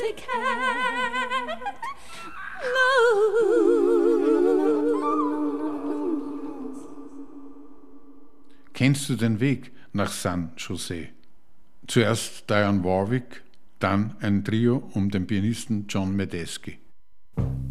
pussycat. Kennst du den Weg nach San Jose? Zuerst Dionne Warwick, dann ein Trio um den Pianisten John Medeski.